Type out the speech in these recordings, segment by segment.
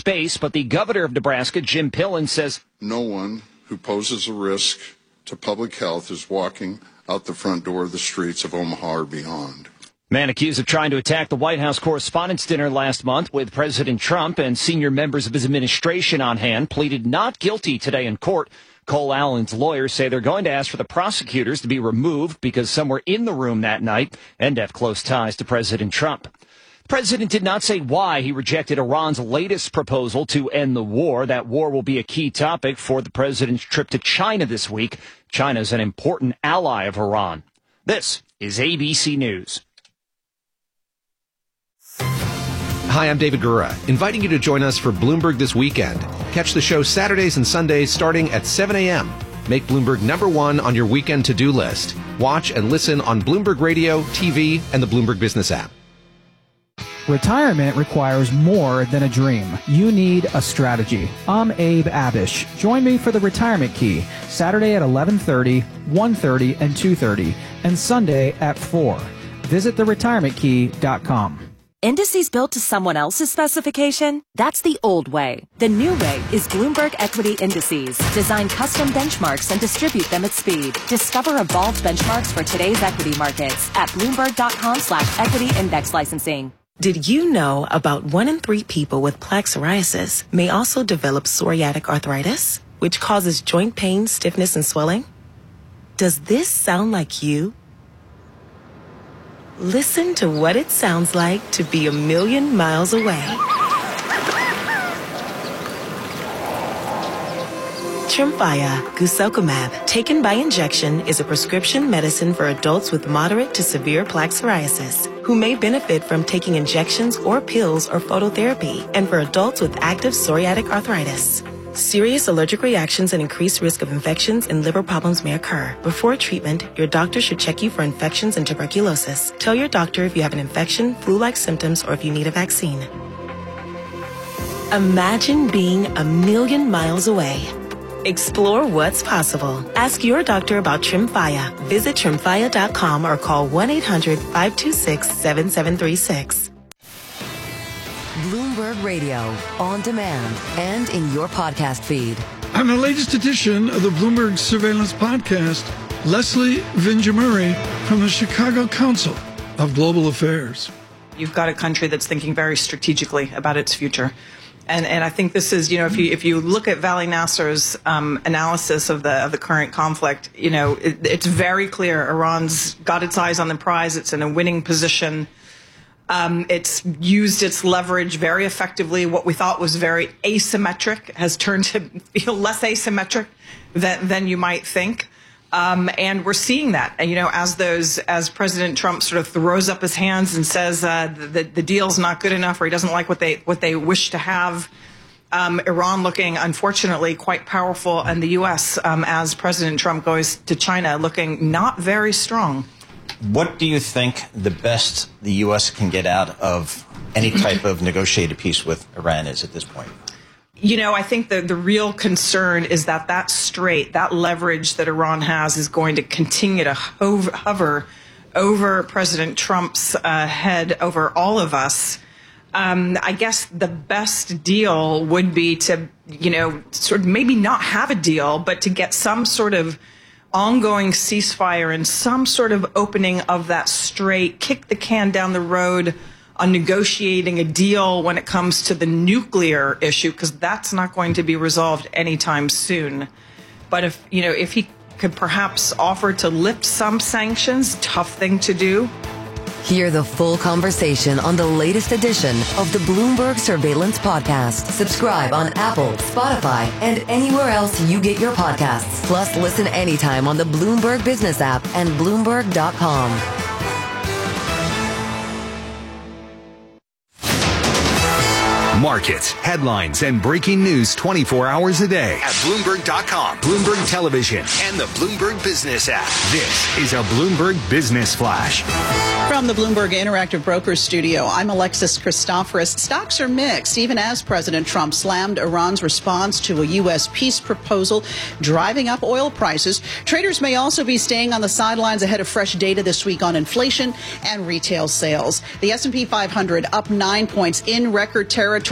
space, but the governor of Nebraska, Jim Pillen, says no one who poses a risk to public health is walking out the front door of the streets of Omaha or beyond. Man accused of trying to attack the White House Correspondents' Dinner last month with President Trump and senior members of his administration on hand pleaded not guilty today in court. Cole Allen's lawyers say they're going to ask for the prosecutors to be removed because some were in the room that night and have close ties to President Trump. The president did not say why he rejected Iran's latest proposal to end the war. That war will be a key topic for the president's trip to China this week. China is an important ally of Iran. This is ABC News. Hi, I'm David Gura, inviting you to join us for Bloomberg This Weekend. Catch the show Saturdays and Sundays starting at 7 a.m. Make Bloomberg #1 on your weekend to-do list. Watch and listen on Bloomberg Radio, TV, and the Bloomberg Business app. Retirement requires more than a dream. You need a strategy. I'm Abe Abish. Join me for the Retirement Key, Saturday at 11:30, 1:30, and 2:30, and Sunday at 4. Visit theretirementkey.com. Indices built to someone else's specification? That's the old way. The new way is Bloomberg Equity Indices. Design custom benchmarks and distribute them at speed. Discover evolved benchmarks for today's equity markets at Bloomberg.com/equity index licensing. Did you know about 1 in 3 people with plaque psoriasis may also develop psoriatic arthritis, which causes joint pain, stiffness, and swelling? Does this sound like you? Listen to what it sounds like to be 1,000,000 miles away. Tremfya guselkumab, taken by injection, is a prescription medicine for adults with moderate to severe plaque psoriasis who may benefit from taking injections or pills or phototherapy, and for adults with active psoriatic arthritis. Serious allergic reactions and increased risk of infections and liver problems may occur. Before treatment, your doctor should check you for infections and tuberculosis. Tell your doctor if you have an infection, flu-like symptoms, or if you need a vaccine. Imagine being 1,000,000 miles away. Explore what's possible. Ask your doctor about Tremfya. Visit Tremfya.com or call 1-800-526-7736. Bloomberg Radio, on demand and in your podcast feed. On the latest edition of the Bloomberg Surveillance Podcast, Leslie Vinjamuri from the Chicago Council of Global Affairs. You've got a country that's thinking very strategically about its future. And I think this is, if you look at Vali Nasser's analysis of the current conflict, it's very clear Iran's got its eyes on the prize. It's in a winning position. It's used its leverage very effectively. What we thought was very asymmetric has turned to feel less asymmetric than you might think. And we're seeing that, as President Trump sort of throws up his hands and says the deal's not good enough, or he doesn't like what they wish to have. Iran looking, unfortunately, quite powerful, and the U.S. As President Trump goes to China, looking not very strong. What do you think the best the U.S. can get out of any type of negotiated peace with Iran is at this point? I think the real concern is that leverage that Iran has is going to continue to hover over President Trump's head, over all of us. I guess the best deal would be to, sort of maybe not have a deal, but to get some sort of ongoing ceasefire and some sort of opening of that strait, kick the can down the road on negotiating a deal when it comes to the nuclear issue, because that's not going to be resolved anytime soon. But if he could perhaps offer to lift some sanctions, tough thing to do. Hear the full conversation on the latest edition of the Bloomberg Surveillance Podcast. Subscribe on Apple, Spotify, and anywhere else you get your podcasts. Plus, listen anytime on the Bloomberg Business app and Bloomberg.com. Markets, headlines, and breaking news 24 hours a day at Bloomberg.com, Bloomberg Television, and the Bloomberg Business app. This is a Bloomberg Business Flash. From the Bloomberg Interactive Brokers Studio, I'm Alexis Christoforous. Stocks are mixed, even as President Trump slammed Iran's response to a U.S. peace proposal, driving up oil prices. Traders may also be staying on the sidelines ahead of fresh data this week on inflation and retail sales. The S&P 500 up 9 points in record territory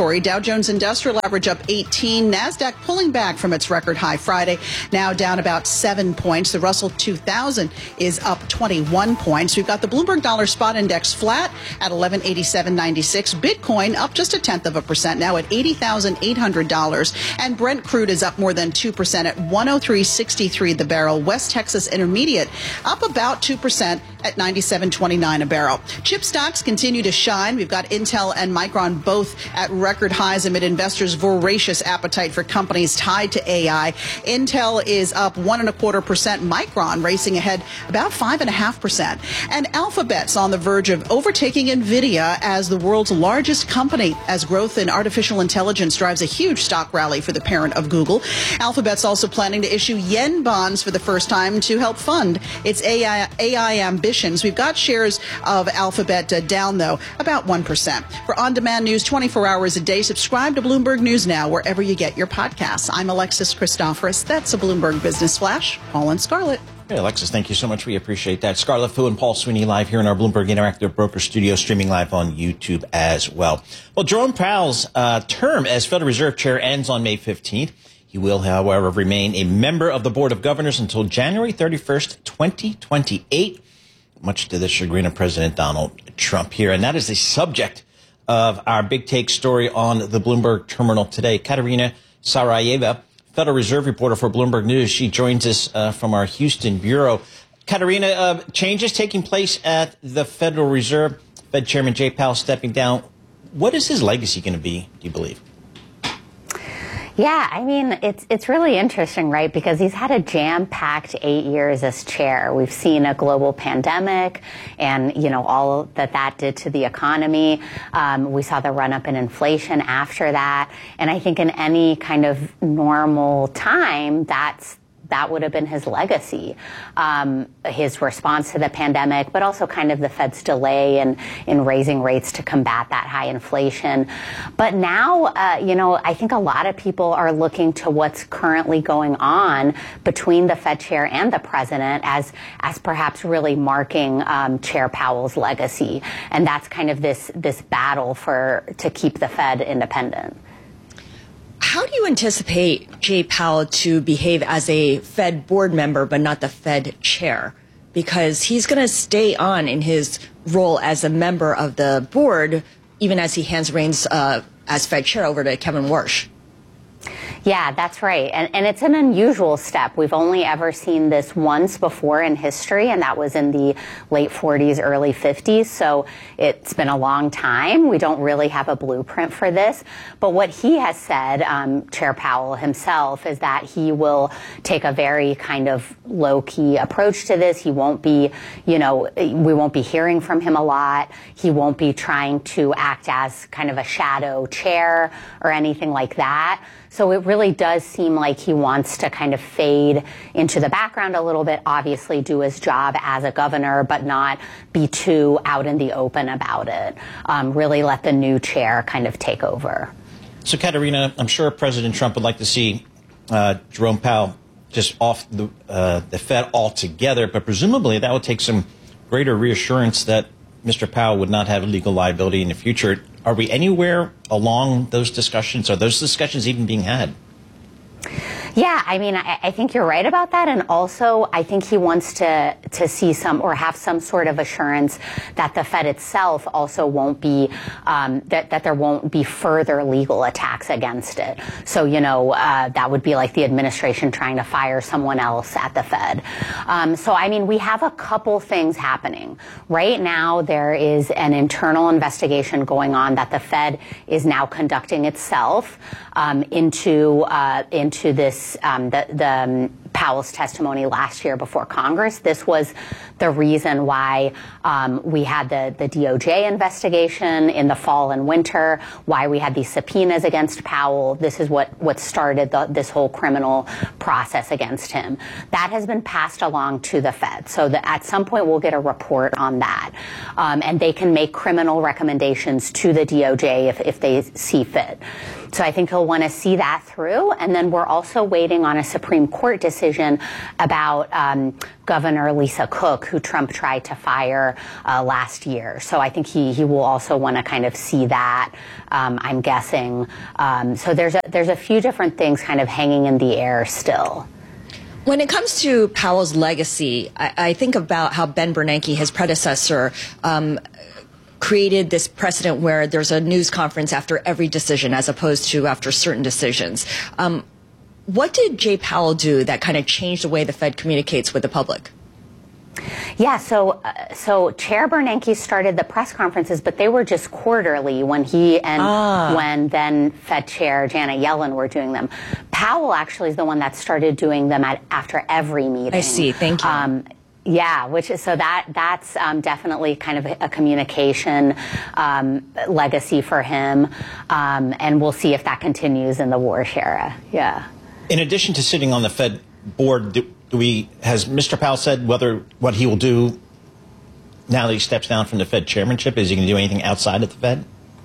inventory. Dow Jones Industrial Average up 18. NASDAQ pulling back from its record high Friday, now down about 7 points. The Russell 2000 is up 21 points. We've got the Bloomberg Dollar Spot Index flat at 1187.96. Bitcoin up just 0.1%, now at $80,800. And Brent crude is up more than 2% at 103.63 the barrel. West Texas Intermediate up about 2% at 97.29 a barrel. Chip stocks continue to shine. We've got Intel and Micron both at record highs amid investors' voracious appetite for companies tied to AI. Intel is up 1.25%. Micron racing ahead about 5.5%. And Alphabet's on the verge of overtaking NVIDIA as the world's largest company, as growth in artificial intelligence drives a huge stock rally for the parent of Google. Alphabet's also planning to issue yen bonds for the first time to help fund its AI ambitions. We've got shares of Alphabet down, though, about 1%. For on-demand news 24 hours a day, subscribe to Bloomberg News Now wherever you get your podcasts. I'm Alexis Christoforous. That's a Bloomberg Business Flash. Paul and Scarlett. Hey, Alexis, thank you so much. We appreciate that. Scarlett Fu and Paul Sweeney live here in our Bloomberg Interactive Broker Studio, streaming live on YouTube as well. Well, Jerome Powell's term as Federal Reserve Chair ends on May 15th. He will, however, remain a member of the Board of Governors until January 31st, 2028, much to the chagrin of President Donald Trump here. And that is the subject of our big take story on the Bloomberg Terminal today. Katerina Sarayeva, Federal Reserve reporter for Bloomberg News. She joins us from our Houston bureau. Katerina, changes taking place at the Federal Reserve. Fed Chairman Jay Powell stepping down. What is his legacy going to be, do you believe? Yeah, I mean, it's really interesting, right? Because he's had a jam-packed 8 years as chair. We've seen a global pandemic and, you know, all that did to the economy. We saw the run-up in inflation after that. And I think in any kind of normal time, that would have been his legacy, his response to the pandemic, but also kind of the Fed's delay in raising rates to combat that high inflation. But now, you know, I think a lot of people are looking to what's currently going on between the Fed chair and the president as perhaps really marking Chair Powell's legacy. And that's kind of this battle to keep the Fed independent. How do you anticipate Jay Powell to behave as a Fed board member, but not the Fed chair? Because he's going to stay on in his role as a member of the board, even as he hands reins as Fed chair over to Kevin Warsh. Yeah, that's right. And it's an unusual step. We've only ever seen this once before in history, and that was in the late 40s, early 50s. So it's been a long time. We don't really have a blueprint for this. But what he has said, Chair Powell himself, is that he will take a very kind of low-key approach to this. He won't be, you know, we won't be hearing from him a lot. He won't be trying to act as kind of a shadow chair or anything like that. So it really does seem like he wants to kind of fade into the background a little bit, obviously do his job as a governor, but not be too out in the open about it. Really let the new chair kind of take over. So, Katerina, I'm sure President Trump would like to see Jerome Powell just off the Fed altogether, but presumably that would take some greater reassurance that Mr. Powell would not have legal liability in the future. Are we anywhere along those discussions? Are those discussions even being had? Yeah, I mean, I think you're right about that. And also, I think he wants to see some or have some sort of assurance that the Fed itself also won't be, that there won't be further legal attacks against it. So, you know, that would be like the administration trying to fire someone else at the Fed. So, I mean, we have a couple things happening. Right now, there is an internal investigation going on that the Fed is now conducting itself into this Powell's testimony last year before Congress. This was the reason why we had the DOJ investigation in the fall and winter, why we had these subpoenas against Powell. This is what started this whole criminal process against him. That has been passed along to the Fed. So that at some point we'll get a report on that. And they can make criminal recommendations to the DOJ if they see fit. So I think he'll want to see that through. And then we're also waiting on a Supreme Court decision decision about Governor Lisa Cook, who Trump tried to fire last year. So I think he will also want to kind of see that, I'm guessing. So there's a few different things kind of hanging in the air still. When it comes to Powell's legacy, I think about how Ben Bernanke, his predecessor, created this precedent where there's a news conference after every decision as opposed to after certain decisions. What did Jay Powell do that kind of changed the way the Fed communicates with the public? Yeah, so Chair Bernanke started the press conferences, but they were just quarterly when he and when then Fed Chair Janet Yellen were doing them. Powell actually is the one that started doing them after every meeting. I see. Thank you. Yeah, that's definitely kind of a communication legacy for him, and we'll see if that continues in the Warsh era. Yeah. In addition to sitting on the Fed board, has Mr. Powell said what he will do now that he steps down from the Fed chairmanship? Is he going to do anything outside of the Fed?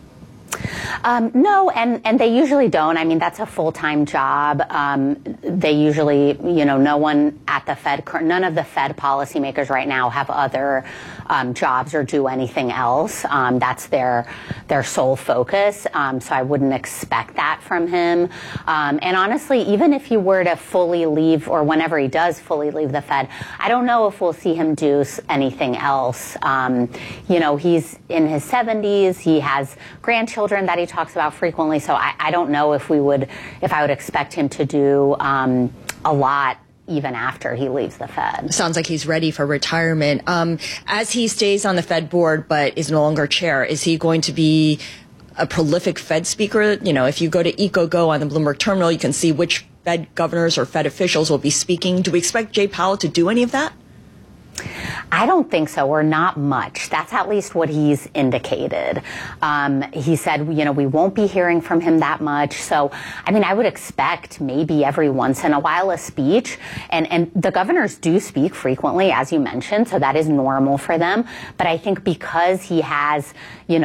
No, and they usually don't. I mean, that's a full-time job. They usually, no one at the Fed, none of the Fed policymakers right now have other jobs or do anything else. That's their sole focus. So I wouldn't expect that from him. And honestly, even if he were to fully leave, or whenever he does fully leave the Fed, I don't know if we'll see him do anything else. He's in his 70s. He has grandchildren that he talks about frequently. So I don't know if I would expect him to do a lot even after he leaves the Fed. Sounds like he's ready for retirement. As he stays on the Fed board but is no longer chair, is he going to be a prolific Fed speaker? If you go to EcoGo on the Bloomberg terminal, you can see which Fed governors or Fed officials will be speaking. Do we expect Jay Powell to do any of that? I don't think so, or not much. That's at least what he's indicated. He said, we won't be hearing from him that much. So, I would expect maybe every once in a while a speech. And the governors do speak frequently, as you mentioned, so that is normal for them. But I think because he has, he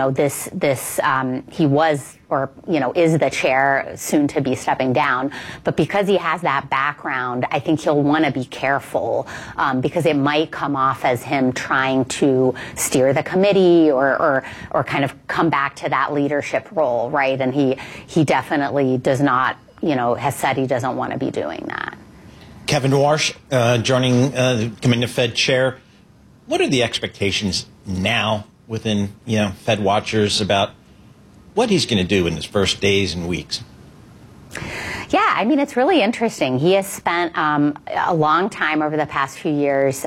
was or, is the chair, soon to be stepping down. But because he has that background, I think he'll want to be careful because it might come off as him trying to steer the committee or kind of come back to that leadership role, right? And he definitely does not, has said he doesn't want to be doing that. Kevin Warsh, becoming the Fed chair. What are the expectations now within, Fed watchers about what he's going to do in his first days and weeks? Yeah, it's really interesting. He has spent a long time over the past few years.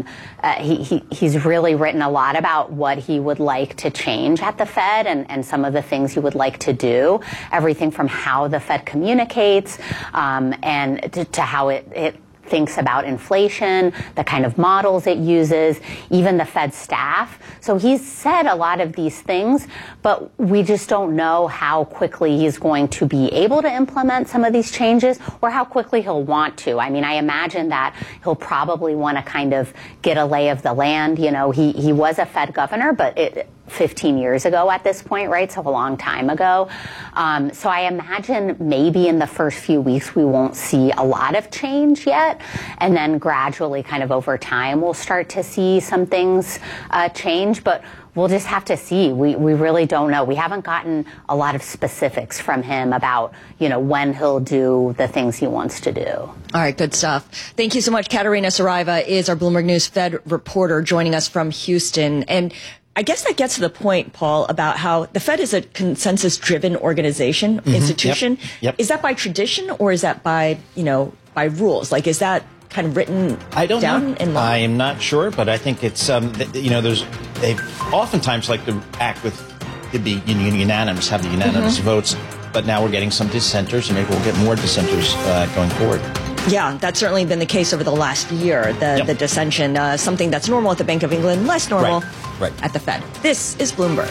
He's really written a lot about what he would like to change at the Fed and some of the things he would like to do. Everything from how the Fed communicates and to how it thinks about inflation, the kind of models it uses, even the Fed staff. So he's said a lot of these things, but we just don't know how quickly he's going to be able to implement some of these changes or how quickly he'll want to. I imagine that he'll probably want to kind of get a lay of the land. He was a Fed governor, but 15 years ago at this point, right? So a long time ago. So I imagine maybe in the first few weeks we won't see a lot of change yet. And then gradually kind of over time we'll start to see some things change. But we'll just have to see. We really don't know. We haven't gotten a lot of specifics from him about, when he'll do the things he wants to do. All right, good stuff. Thank you so much. Katerina Saraiva is our Bloomberg News Fed reporter joining us from Houston. And I guess that gets to the point, Paul, about how the Fed is a consensus-driven organization, institution. Yep. Is that by tradition or is that by, by rules? Like, is that kind of written down in law? I am not sure, but I think it's, they oftentimes like to act to be unanimous, have the unanimous votes, but now we're getting some dissenters, and maybe we'll get more dissenters going forward. Yeah, that's certainly been the case over the last year, the dissension, something that's normal at the Bank of England, less normal at the Fed. This is Bloomberg.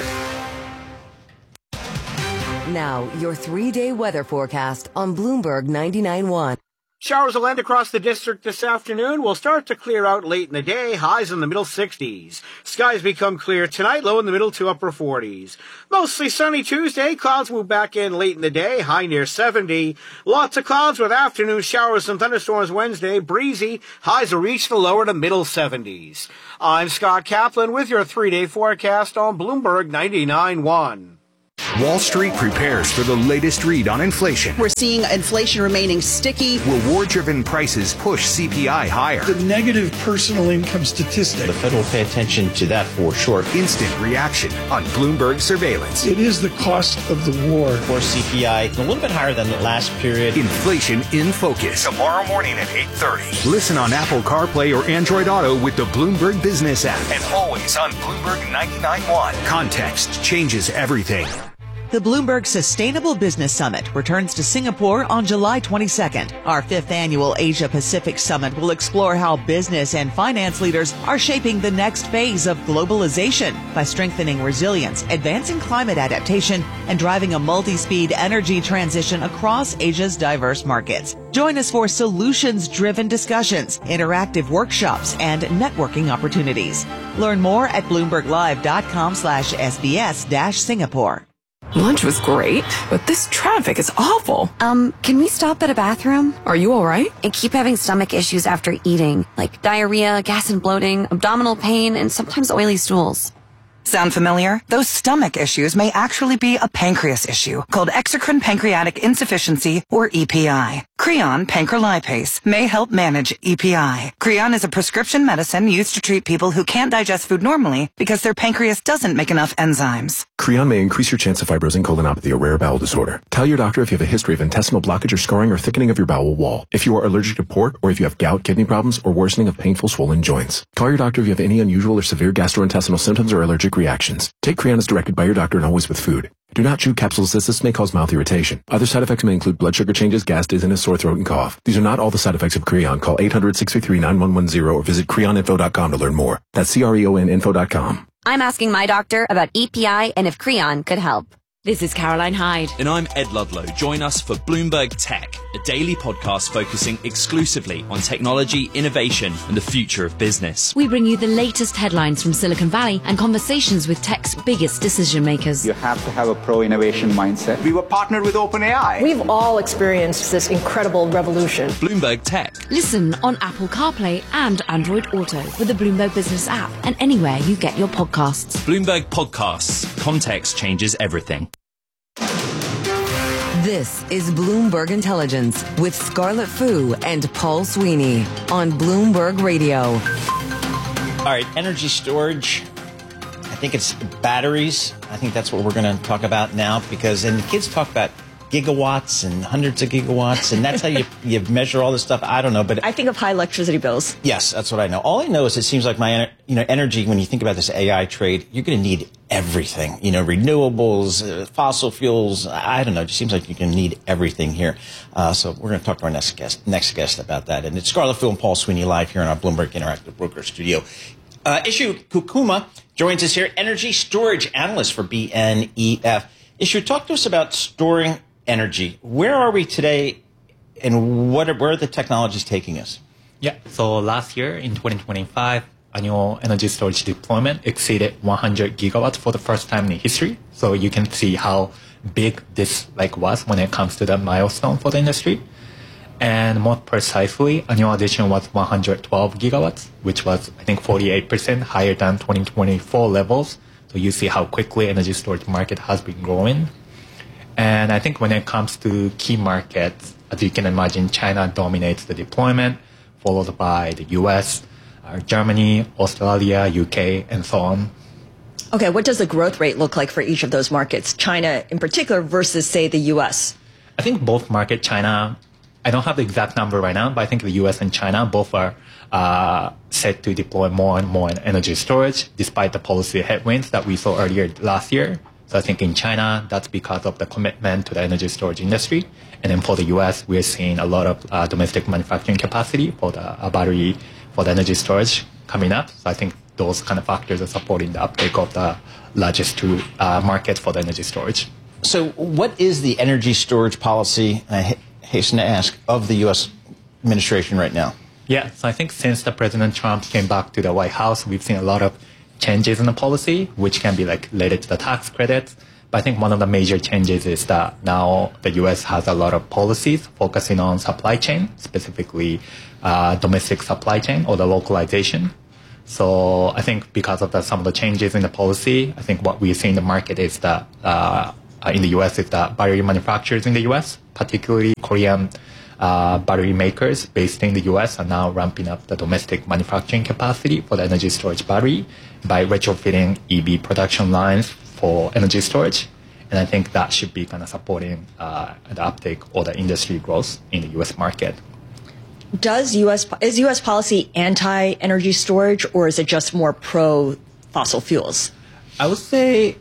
Now, your 3-day weather forecast on Bloomberg 99.1. Showers will land across the district this afternoon. Will start to clear out late in the day. Highs in the middle 60s. Skies become clear tonight, low in the middle to upper 40s. Mostly sunny Tuesday. Clouds move back in late in the day. High near 70. Lots of clouds with afternoon showers and thunderstorms Wednesday. Breezy. Highs will reach the lower to middle 70s. I'm Scott Kaplan with your 3-day forecast on Bloomberg 99.1. Wall Street prepares for the latest read on inflation. We're seeing inflation remaining sticky. Reward-driven prices push CPI higher. The negative personal income statistic. The Fed will pay attention to that for sure. Instant reaction on Bloomberg Surveillance. It is the cost of the war. For CPI, a little bit higher than the last period. Inflation in Focus. Tomorrow morning at 8:30. Listen on Apple CarPlay or Android Auto with the Bloomberg Business app. And always on Bloomberg 99.1. Context changes everything. The Bloomberg Sustainable Business Summit returns to Singapore on July 22nd. Our 5th annual Asia Pacific Summit will explore how business and finance leaders are shaping the next phase of globalization by strengthening resilience, advancing climate adaptation, and driving a multi-speed energy transition across Asia's diverse markets. Join us for solutions-driven discussions, interactive workshops, and networking opportunities. Learn more at bloomberglive.com/SBS-Singapore. Lunch was great, but this traffic is awful. Can we stop at a bathroom? Are you all right? I keep having stomach issues after eating, like diarrhea, gas and bloating, abdominal pain, and sometimes oily stools. Sound familiar? Those stomach issues may actually be a pancreas issue called exocrine pancreatic insufficiency, or EPI. Creon pancrelipase may help manage EPI. Creon is a prescription medicine used to treat people who can't digest food normally because their pancreas doesn't make enough enzymes. Creon may increase your chance of fibrosing colonopathy, a rare bowel disorder. Tell your doctor if you have a history of intestinal blockage or scarring or thickening of your bowel wall, if you are allergic to pork, or if you have gout, kidney problems, or worsening of painful swollen joints. Call your doctor if you have any unusual or severe gastrointestinal symptoms or allergic reactions. Take Creon as directed by your doctor and always with food. Do not chew capsules as this may cause mouth irritation. Other side effects may include blood sugar changes, gas, dizziness, sore throat, and cough. These are not all the side effects of Creon. Call 800-633-9110 or visit creoninfo.com to learn more. That's CREONinfo.com. I'm asking my doctor about EPI and if Creon could help. This is Caroline Hyde. And I'm Ed Ludlow. Join us for Bloomberg Tech, a daily podcast focusing exclusively on technology, innovation, and the future of business. We bring you the latest headlines from Silicon Valley and conversations with tech's biggest decision makers. You have to have a pro-innovation mindset. We were partnered with OpenAI. We've all experienced this incredible revolution. Bloomberg Tech. Listen on Apple CarPlay and Android Auto with the Bloomberg Business app and anywhere you get your podcasts. Bloomberg Podcasts. Context changes everything. This is Bloomberg Intelligence with Scarlett Fu and Paul Sweeney on Bloomberg Radio. All right, energy storage. I think it's batteries. I think that's what we're going to talk about now because, and the kids talk about gigawatts and hundreds of gigawatts, and that's how you measure all this stuff. I don't know, but I think of high electricity bills. Yes, that's what I know. All I know is it seems like my energy. When you think about this AI trade, you're going to need everything. Renewables, fossil fuels. I don't know. It just seems like you're going to need everything here. So we're going to talk to our next guest about that. And it's Scarlett Fu and Paul Sweeney live here in our Bloomberg Interactive Broker Studio. Ishu Kukuma joins us here, energy storage analyst for BNEF. Ishu, talk to us about storing energy. Where are we today, and where are the technologies taking us? Yeah, so last year in 2025, annual energy storage deployment exceeded 100 gigawatts for the first time in history. So you can see how big this was when it comes to the milestone for the industry. And more precisely, annual addition was 112 gigawatts, which was, I think, 48% higher than 2024 levels. So you see how quickly energy storage market has been growing. And I think when it comes to key markets, as you can imagine, China dominates the deployment, followed by the US, Germany, Australia, UK, and so on. Okay, what does the growth rate look like for each of those markets, China in particular versus, say, the US? I think both markets, China, I don't have the exact number right now, but I think the US and China both are set to deploy more and more in energy storage, despite the policy headwinds that we saw earlier last year. So I think in China, that's because of the commitment to the energy storage industry. And then for the US, we're seeing a lot of domestic manufacturing capacity for the battery, for the energy storage coming up. So I think those kind of factors are supporting the uptake of the largest two markets for the energy storage. So what is the energy storage policy, I hasten to ask, of the U.S. administration right now? Yeah, so I think since the President Trump came back to the White House, we've seen a lot of changes in the policy, which can be like related to the tax credits. But I think one of the major changes is that now the U.S. has a lot of policies focusing on supply chain, specifically domestic supply chain or the localization. So I think because of some of the changes in the policy, I think what we see in the market is that in the U.S. is that battery manufacturers in the U.S., particularly Korean battery makers based in the U.S. are now ramping up the domestic manufacturing capacity for the energy storage battery by retrofitting EV production lines for energy storage. And I think that should be kind of supporting the uptake or the industry growth in the U.S. market. Is U.S. policy anti-energy storage, or is it just more pro-fossil fuels? I would say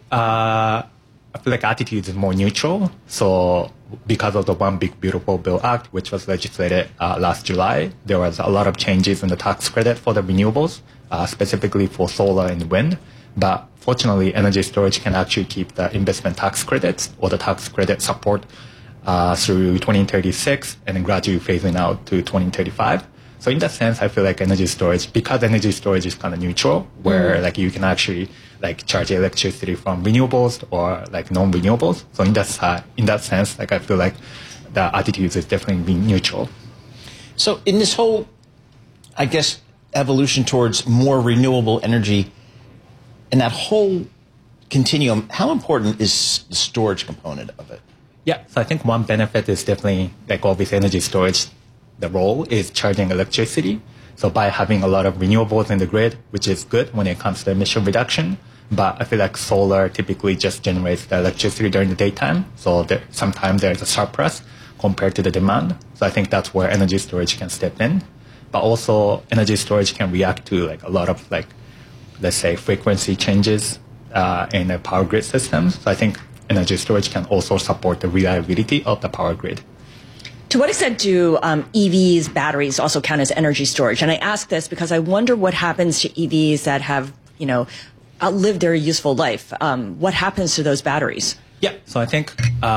I feel like attitude is more neutral. So because of the One Big Beautiful Bill Act, which was legislated last July, there was a lot of changes in the tax credit for the renewables, specifically for solar and wind. But fortunately, energy storage can actually keep the investment tax credits or the tax credit support through 2036 and then gradually phasing out to 2035. So in that sense, I feel like energy storage, because energy storage is kind of neutral, where like you can actually like charge electricity from renewables or like non-renewables. So in that sense, like I feel like the attitude is definitely being neutral. So in this whole, I guess, evolution towards more renewable energy, in that whole continuum, how important is the storage component of it? Yeah, so I think one benefit is definitely like obviously energy storage. The role is charging electricity. So by having a lot of renewables in the grid, which is good when it comes to emission reduction, but I feel like solar typically just generates the electricity during the daytime. So sometimes there's a surplus compared to the demand. So I think that's where energy storage can step in. But also energy storage can react to like a lot of like, let's say, frequency changes in the power grid systems. So I think energy storage can also support the reliability of the power grid. To what extent do EVs, batteries also count as energy storage? And I ask this because I wonder what happens to EVs that have, outlived their useful life. What happens to those batteries? Yeah, so I think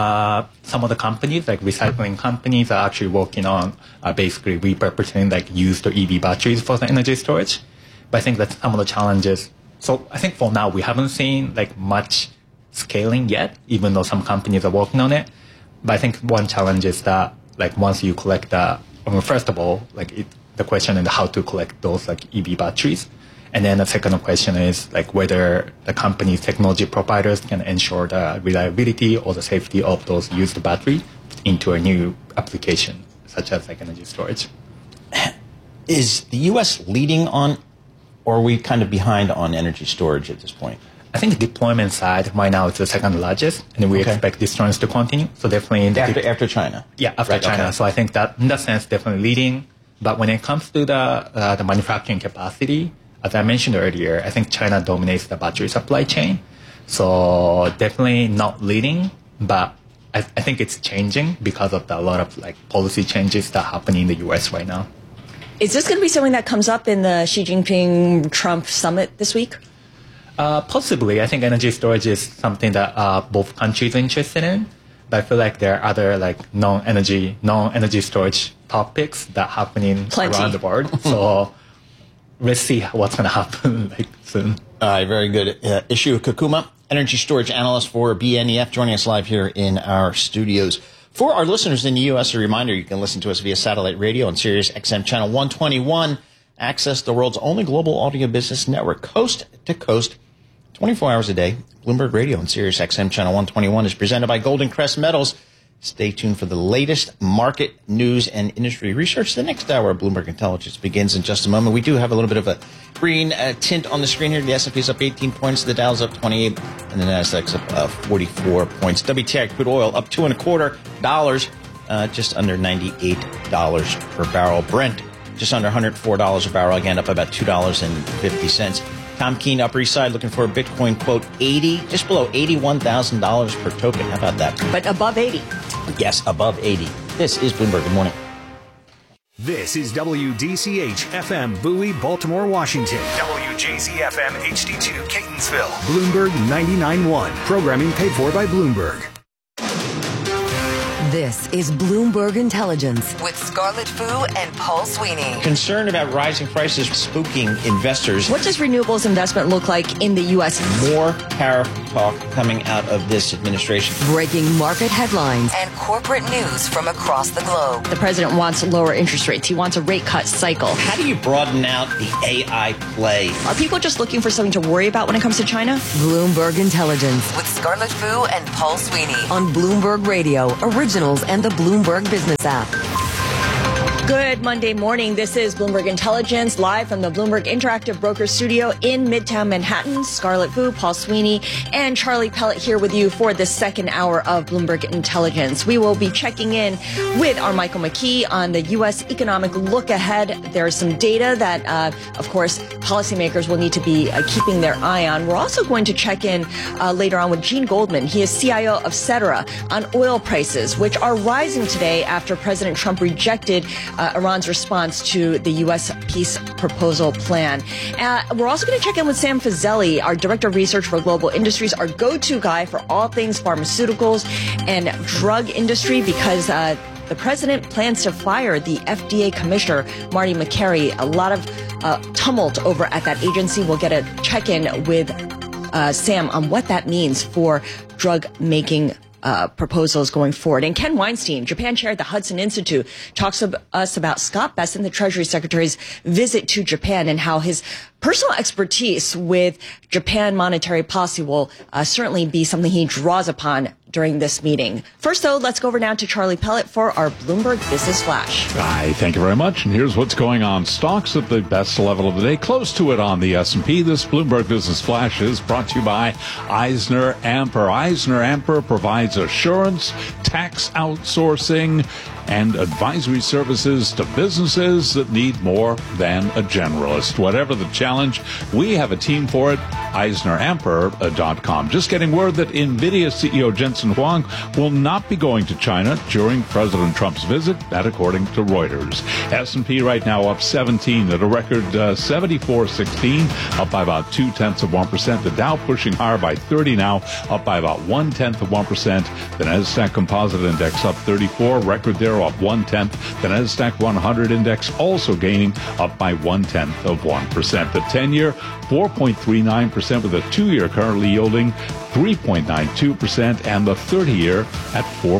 some of the companies, like recycling companies, are actually working on basically repurposing like used EV batteries for the energy storage. But I think that's some of the challenges. So I think for now, we haven't seen like much scaling yet, even though some companies are working on it. But I think one challenge is that like once you collect first of all, the question is how to collect those like EV batteries. And then the second question is like whether the company's technology providers can ensure the reliability or the safety of those used battery into a new application, such as like energy storage. Is the U.S. leading on, or are we kind of behind on energy storage at this point? I think the deployment side right now is the second largest, and we expect this trend to continue. So definitely after China. Yeah, after China. Okay. So I think that in that sense, definitely leading. But when it comes to the manufacturing capacity, as I mentioned earlier, I think China dominates the battery supply chain. So definitely not leading, but I think it's changing because of a lot of like policy changes that happen in the U.S. right now. Is this going to be something that comes up in the Xi Jinping-Trump summit this week? Possibly. I think energy storage is something that both countries are interested in. But I feel like there are other like non-energy storage topics that happening around the world. So let's see what's going to happen soon. All right, very good. Isshu Kakuma, energy storage analyst for BNEF, joining us live here in our studios. For our listeners in the U.S., a reminder, you can listen to us via satellite radio on Sirius XM Channel 121. Access the world's only global audio business network, coast to coast, 24 hours a day. Bloomberg Radio on Sirius XM Channel 121 is presented by Golden Crest Metals. Stay tuned for the latest market news and industry research. The next hour of Bloomberg Intelligence begins in just a moment. We do have a little bit of a green tint on the screen here. The S&P is up 18 points, the Dow's up 28, and the Nasdaq's up 44 points. WTI crude oil up $2.25, just under $98 per barrel. Brent just under $104 a barrel, again up about $2.50. Tom Keene, Upper East Side, looking for a Bitcoin quote 80, just below $81,000 per token. How about that? But above 80. Yes, above 80. This is Bloomberg. Good morning. This is WDCH FM Bowie, Baltimore, Washington. WJZ FM HD2 Catonsville. Bloomberg 99.1. Programming paid for by Bloomberg. This is Bloomberg Intelligence with Scarlett Fu and Paul Sweeney. Concern about rising prices spooking investors. What does renewables investment look like in the U.S.? More tariff talk coming out of this administration. Breaking market headlines and corporate news from across the globe. The president wants lower interest rates. He wants a rate cut cycle. How do you broaden out the AI play? Are people just looking for something to worry about when it comes to China? Bloomberg Intelligence with Scarlett Fu and Paul Sweeney on Bloomberg Radio, Originals, and the Bloomberg Business app. Good Monday morning. This is Bloomberg Intelligence, live from the Bloomberg Interactive Brokers Studio in Midtown Manhattan. Scarlett Fu, Paul Sweeney, and Charlie Pellet here with you for the second hour of Bloomberg Intelligence. We will be checking in with our Michael McKee on the U.S. economic look ahead. There is some data that, of course, policymakers will need to be keeping their eye on. We're also going to check in later on with Gene Goldman. He is CIO of Cetera on oil prices, which are rising today after President Trump rejected Iran's response to the U.S. peace proposal plan. We're also going to check in with Sam Fazeli, our Director of Research for Global Industries, our go-to guy for all things pharmaceuticals and drug industry, because the president plans to fire the FDA commissioner, Marty Makary. A lot of tumult over at that agency. We'll get a check-in with Sam on what that means for drug-making proposals going forward. And Ken Weinstein, Japan chair at the Hudson Institute, talks to us about Scott Bessent, the Treasury Secretary's visit to Japan, and how his personal expertise with Japan monetary policy will certainly be something he draws upon during this meeting. First, though, let's go over now to Charlie Pellet for our Bloomberg Business Flash. Hi, thank you very much. And here's what's going on. Stocks at the best level of the day, close to it on the S&P. This Bloomberg Business Flash is brought to you by EisnerAmper. EisnerAmper provides assurance, tax outsourcing, and advisory services to businesses that need more than a generalist. Whatever the challenge, we have a team for it. EisnerAmper.com. Just getting word that NVIDIA CEO Jensen Huang will not be going to China during President Trump's visit, that according to Reuters. S&P right now up 17 at a record 74.16, up by about 0.2%. The Dow pushing higher by 30 now, up by about 0.1%. The Nasdaq Composite Index up 34, record there up 0.1. The Nasdaq 100 Index also gaining, up by 0.1%. The 10-year 4.39%, with a 2-year currently yielding 3.92%, and the 30-year at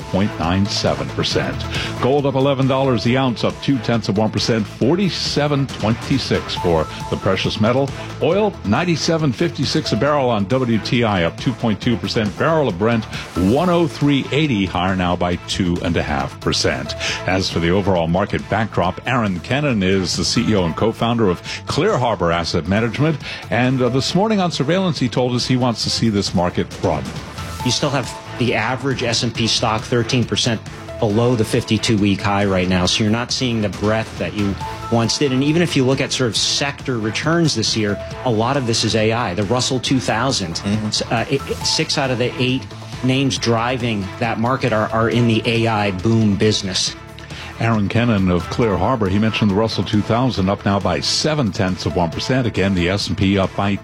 4.97%. Gold up $11 the ounce, up 0.2%, 47.26 for the precious metal. Oil 97.56 a barrel on WTI, up 2.2%. Barrel of Brent 103.80, higher now by 2.5%. As for the overall market backdrop, Aaron Kennan is the CEO and co-founder of Clear Harbor Asset Management, and this morning on Surveillance he told us he wants to see this market broaden. You still have the average S&P stock 13% below the 52-week high right now, so you're not seeing the breadth that you once did. And even if you look at sort of sector returns this year, a lot of this is AI. The Russell 2000, 6 out of the 8 names driving that market are in the AI boom business. Aaron Kennan of Clear Harbor, he mentioned the Russell 2000 up now by 0.7%. Again, the S&P up by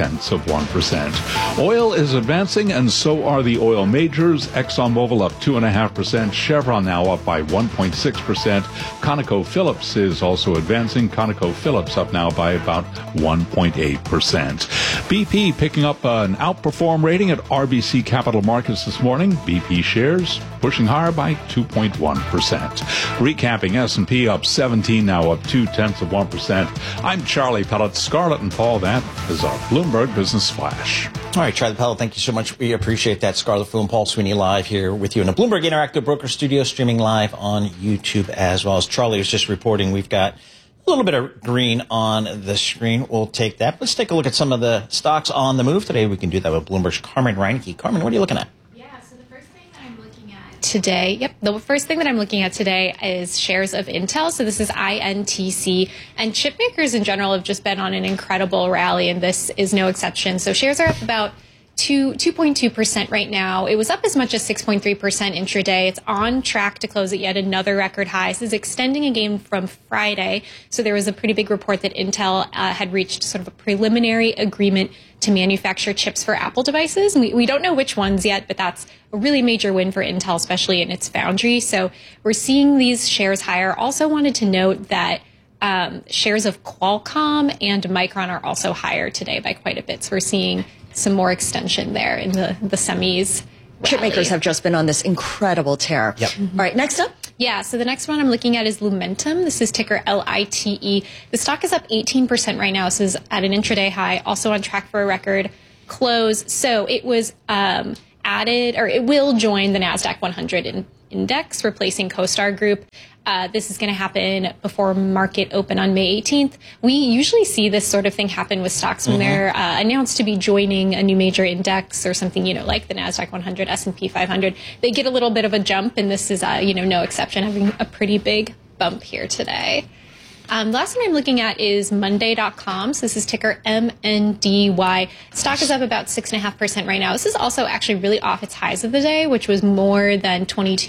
0.2%. Oil is advancing, and so are the oil majors. ExxonMobil up 2.5%. Chevron now up by 1.6%. ConocoPhillips is also advancing. ConocoPhillips up now by about 1.8%. BP picking up an outperform rating at RBC Capital Markets this morning. BP shares pushing higher by 2.1%. Recapping, S&P up 17, now up 0.2%. I'm Charlie Pellet, Scarlett and Paul. That is our Bloomberg Business Flash. All right, Charlie Pellet, thank you so much. We appreciate that. Scarlett Fu and Paul Sweeney live here with you in the Bloomberg Interactive Broker Studio, streaming live on YouTube as well. As Charlie was just reporting, we've got a little bit of green on the screen. We'll take that. Let's take a look at some of the stocks on the move today. We can do that with Bloomberg's Carmen Reinke. Carmen, what are you looking at? Today, the first thing that I'm looking at today is shares of Intel. So this is INTC, and chip makers in general have just been on an incredible rally, and this is no exception. So shares are up about 2.2% right now. It was up as much as 6.3% intraday. It's on track to close at yet another record high. This is extending a gain from Friday. So there was a pretty big report that Intel had reached sort of a preliminary agreement to manufacture chips for Apple devices. And we don't know which ones yet, but that's a really major win for Intel, especially in its foundry. So we're seeing these shares higher. Also wanted to note that shares of Qualcomm and Micron are also higher today by quite a bit. So we're seeing some more extension there in the semis. Chip makers have just been on this incredible tear. Yep. All right, next up. Yeah, so the next one I'm looking at is Lumentum. This is ticker LITE. The stock is up 18% right now. This is at an intraday high, also on track for a record close. So it was added, or it will join the NASDAQ 100 index, replacing CoStar Group. This is going to happen before market open on May 18th. We usually see this sort of thing happen with stocks when they're announced to be joining a new major index or something, like the NASDAQ 100, S&P 500. They get a little bit of a jump, and this is, no exception, having a pretty big bump here today. The last one I'm looking at is Monday.com. So this is ticker MNDY. Stock is up about 6.5% right now. This is also actually really off its highs of the day, which was more than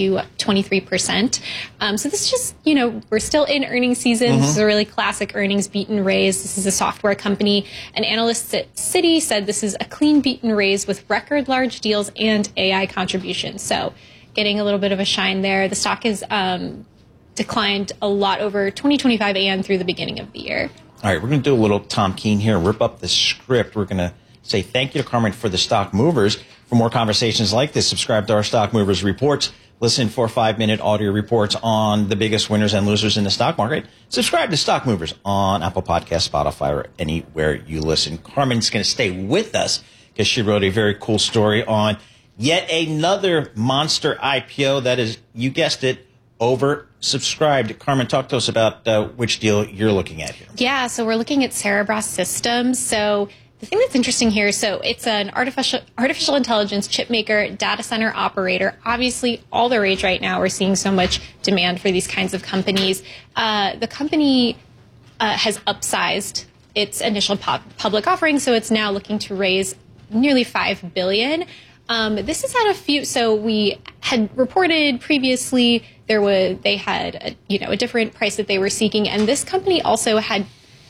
23%. So this is just, we're still in earnings season. This is a really classic earnings beat and raise. This is a software company. An analyst at Citi said this is a clean beat and raise with record large deals and AI contributions. So getting a little bit of a shine there. The stock is declined a lot over 2025 and through the beginning of the year. All right, we're going to do a little Tom Keene here, rip up the script. We're going to say thank you to Carmen for the Stock Movers. For more conversations like this, subscribe to our Stock Movers reports. Listen for 5-minute audio reports on the biggest winners and losers in the stock market. Subscribe to Stock Movers on Apple Podcasts, Spotify, or anywhere you listen. Carmen's going to stay with us because she wrote a very cool story on yet another monster IPO that is, you guessed it, oversubscribed. Carmen, talk to us about which deal you're looking at here. Yeah, so we're looking at Cerebras Systems. So the thing that's interesting here, so it's an artificial intelligence chip maker, data center operator. Obviously, all the rage right now. We're seeing so much demand for these kinds of companies. The company has upsized its initial public offering, so it's now looking to raise nearly $5 billion. This is at a few. So we had reported previously they had a different price that they were seeking, and this company also had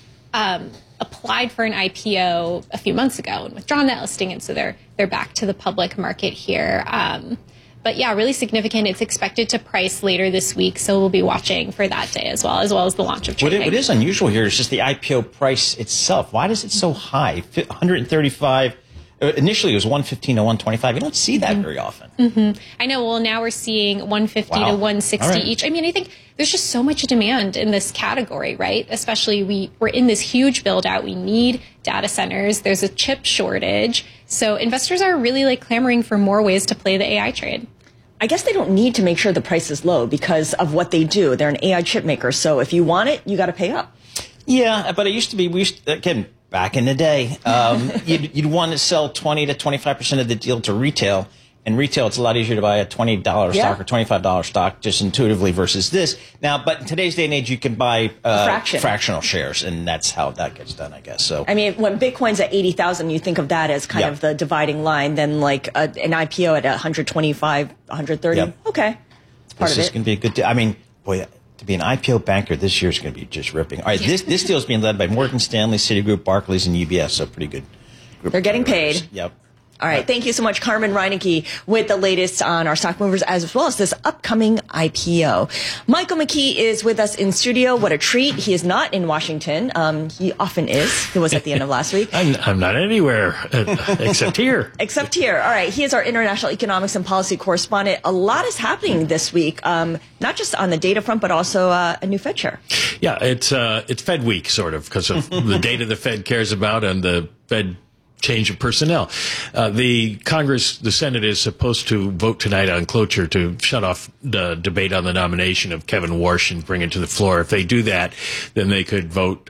applied for an IPO a few months ago and withdrawn that listing, and so they're back to the public market here. But yeah, really significant. It's expected to price later this week, so we'll be watching for that day as well as the launch of trading. What is unusual here is just the IPO price itself. Why is it so high? 135. Initially, it was 115 to 125. You don't see that very often. I know. Well, now we're seeing 150 to 160 each. I mean, I think there's just so much demand in this category, right? Especially we're in this huge build out. We need data centers. There's a chip shortage. So investors are really clamoring for more ways to play the AI trade. I guess they don't need to make sure the price is low because of what they do. They're an AI chip maker. So if you want it, you got to pay up. Yeah, but it used to be, again, back in the day, you'd want to sell 20 to 25% of the deal to retail. In retail, it's a lot easier to buy a $20 stock or $25 stock just intuitively versus this. Now, but in today's day and age, you can buy fractional shares, and that's how that gets done, I guess. So, I mean, when Bitcoin's at 80,000, you think of that as kind of the dividing line. Then, like an IPO at 125, 130. Okay, it's part of it. This is going to be a good deal. I mean, boy, to be an IPO banker this year is going to be just ripping. All right, this deal is being led by Morgan Stanley, Citigroup, Barclays, and UBS, so pretty good group. They're getting paid. Yep. All right. Thank you so much, Carmen Reinecke, with the latest on our stock movers as well as this upcoming IPO. Michael McKee is with us in studio. What a treat. He is not in Washington. He often is. He was at the end of last week. I'm not anywhere except here. Except here. All right. He is our international economics and policy correspondent. A lot is happening this week, not just on the data front, but also a new Fed chair. Yeah, it's Fed week, sort of, because of the data the Fed cares about and the Fed change of personnel. The Senate is supposed to vote tonight on cloture to shut off the debate on the nomination of Kevin Warsh and bring it to the floor. If they do that, then they could vote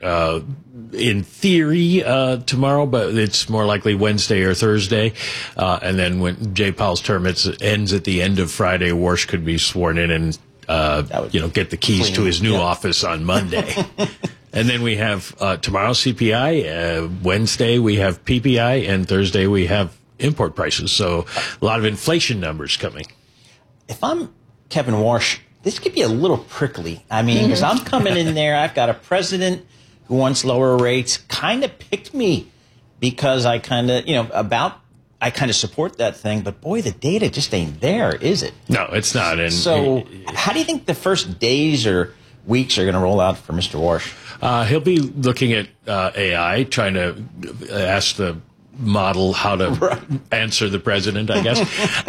in theory tomorrow, but it's more likely Wednesday or Thursday. And then when Jay Powell's term ends at the end of Friday, Warsh could be sworn in and get the keys to his new office on Monday. And then we have tomorrow CPI, Wednesday we have PPI, and Thursday we have import prices. So a lot of inflation numbers coming. If I'm Kevin Warsh, this could be a little prickly. I mean, because I'm coming in there, I've got a president who wants lower rates, kind of picked me because I kind of, I kind of support that thing. But boy, the data just ain't there, is it? No, it's not. And so how do you think the first days or weeks are going to roll out for Mr. Warsh? He'll be looking at AI, trying to ask the model how to answer the president, I guess.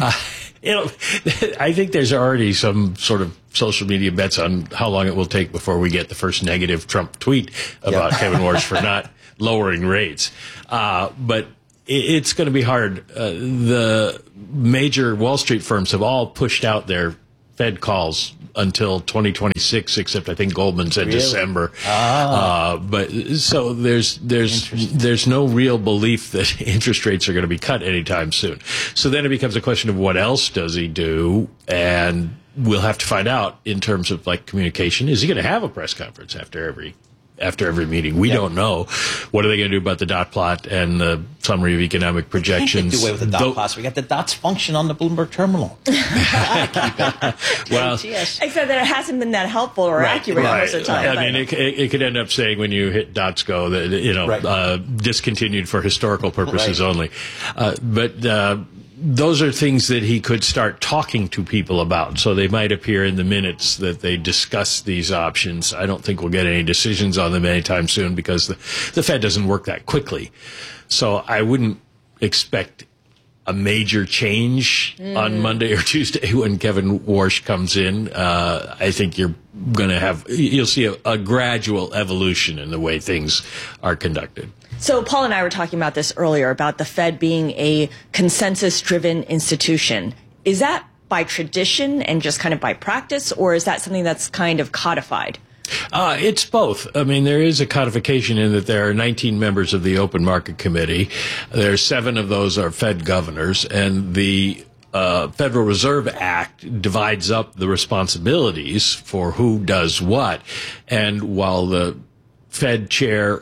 I think there's already some sort of social media bets on how long it will take before we get the first negative Trump tweet about Kevin Warsh for not lowering rates. But it's going to be hard. The major Wall Street firms have all pushed out their Fed calls until 2026, except I think Goldman said December. But so there's no real belief that interest rates are going to be cut anytime soon. So then it becomes a question of what else does he do, and we'll have to find out in terms of like communication. Is he going to have a press conference after every meeting? We don't know. What are they going to do about the dot plot and the summary of economic projections? Do away with the dot plots. We got the dots function on the Bloomberg terminal. Well, except that it hasn't been that helpul or accurate most of the time. I mean, it could end up saying when you hit dots go that discontinued for historical purposes only. But those are things that he could start talking to people about. So they might appear in the minutes that they discuss these options. I don't think we'll get any decisions on them anytime soon because the Fed doesn't work that quickly. So I wouldn't expect a major change on Monday or Tuesday when Kevin Warsh comes in. I think you'll see a gradual evolution in the way things are conducted. So Paul and I were talking about this earlier, about the Fed being a consensus-driven institution. Is that by tradition and just kind of by practice, or is that something that's kind of codified? It's both. I mean, there is a codification in that there are 19 members of the Open Market Committee. There are 7 of those are Fed governors, and the Federal Reserve Act divides up the responsibilities for who does what. And while the Fed chair,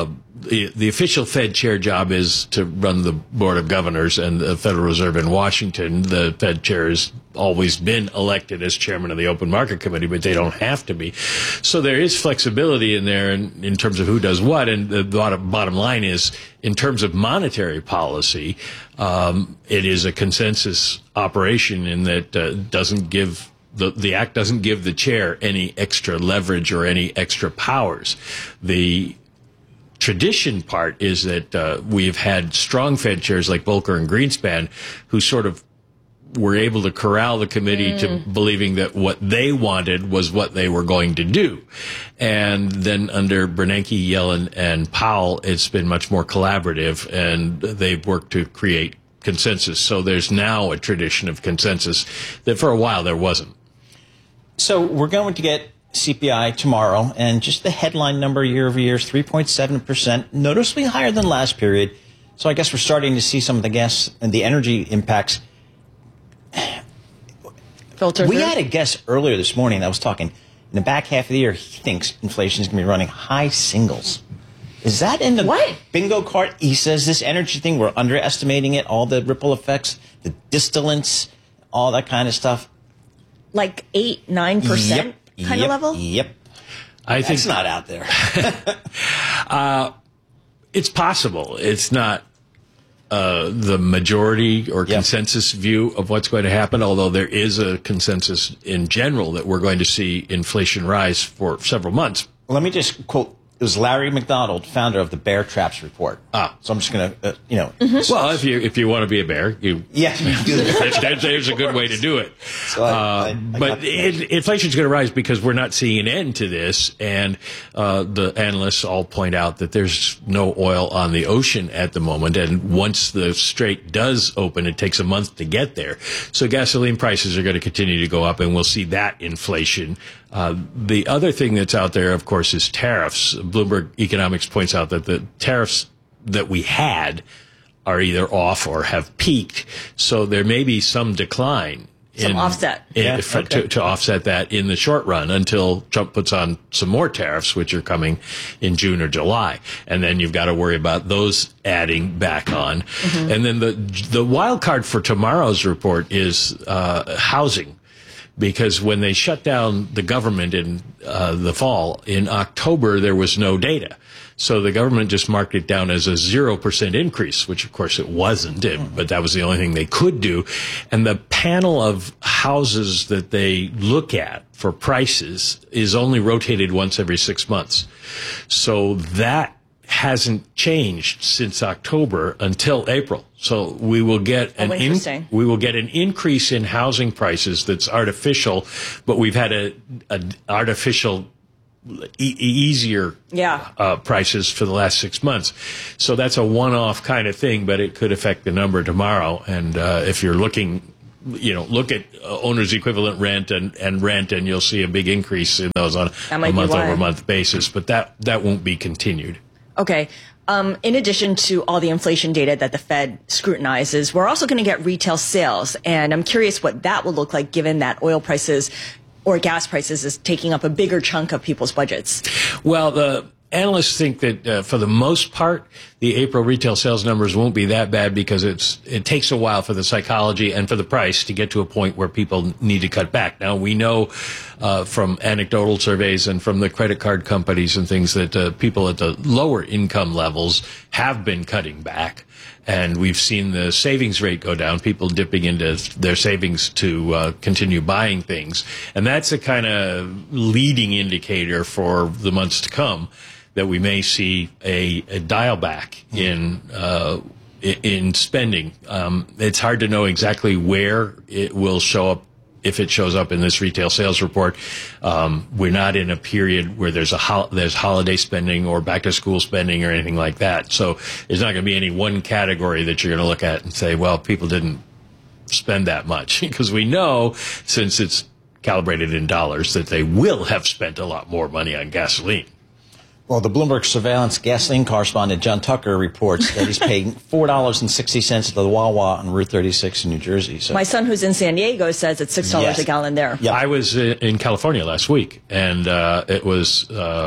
the official Fed chair job is to run the Board of Governors and the Federal Reserve in Washington. The Fed chair has always been elected as chairman of the Open Market Committee, but they don't have to be. So there is flexibility in there in terms of who does what. And the bottom line is, in terms of monetary policy, it is a consensus operation in that doesn't give the act doesn't give the chair any extra leverage or any extra powers. The tradition part is that we've had strong Fed chairs like Volcker and Greenspan who sort of were able to corral the committee to believing that what they wanted was what they were going to do. And then under Bernanke, Yellen, and Powell, it's been much more collaborative, and they've worked to create consensus. So there's now a tradition of consensus that for a while there wasn't. So we're going to get CPI tomorrow, and just the headline number year over year is 3.7%, noticeably higher than last period. So I guess we're starting to see some of the gas and the energy impacts filter. We had a guest earlier this morning that was talking in the back half of the year. He thinks inflation is going to be running high singles. Is that in the bingo card? He says this energy thing, we're underestimating it, all the ripple effects, the distillants, all that kind of stuff. Like 8-9% kind of level? Yep. I think that's not out there. It's possible. It's not the majority or consensus view of what's going to happen, although there is a consensus in general that we're going to see inflation rise for several months. Let me just quote. It was Larry McDonald, founder of the Bear Traps Report. So I'm just going to, Well, if you want to be a bear, you do that. There's a good way to do it. So but inflation is going to rise because we're not seeing an end to this, and the analysts all point out that there's no oil on the ocean at the moment, and once the strait does open, it takes a month to get there. So gasoline prices are going to continue to go up, and we'll see that inflation. The other thing that's out there, of course, is tariffs. Bloomberg Economics points out that the tariffs that we had are either off or have peaked. So there may be some decline Some offset. To offset that in the short run until Trump puts on some more tariffs, which are coming in June or July. And then you've got to worry about those adding back on. Mm-hmm. And then the wild card for tomorrow's report is housing. Because when they shut down the government in the fall, in October, there was no data. So the government just marked it down as a 0% increase, which of course it wasn't, but that was the only thing they could do. And the panel of houses that they look at for prices is only rotated once every 6 months. So that hasn't changed since October until April. So we will get an increase in housing prices that's artificial, but we've had an artificial easier prices for the last 6 months. So that's a one-off kind of thing, but it could affect the number tomorrow. And if you're looking, look at owner's equivalent rent and rent, and you'll see a big increase in those on a month-over-month basis. But that won't be continued. Okay. In addition to all the inflation data that the Fed scrutinizes, we're also going to get retail sales. And I'm curious what that will look like given that oil prices or gas prices is taking up a bigger chunk of people's budgets. Well, the analysts think that for the most part, the April retail sales numbers won't be that bad because it takes a while for the psychology and for the price to get to a point where people need to cut back. Now, we know from anecdotal surveys and from the credit card companies and things that people at the lower income levels have been cutting back. And we've seen the savings rate go down, people dipping into their savings to continue buying things. And that's a kind of leading indicator for the months to come that we may see a dial back in spending. It's hard to know exactly where it will show up. If it shows up in this retail sales report, we're not in a period where there's holiday spending or back to school spending or anything like that. So there's not going to be any one category that you're going to look at and say, well, people didn't spend that much, because we know, since it's calibrated in dollars, that they will have spent a lot more money on gasoline. Well, the Bloomberg surveillance gasoline correspondent John Tucker reports that he's paying $4.60 at the Wawa on Route 36 in New Jersey. So my son, who's in San Diego, says it's $6 a gallon there. Yeah. I was in California last week, and it was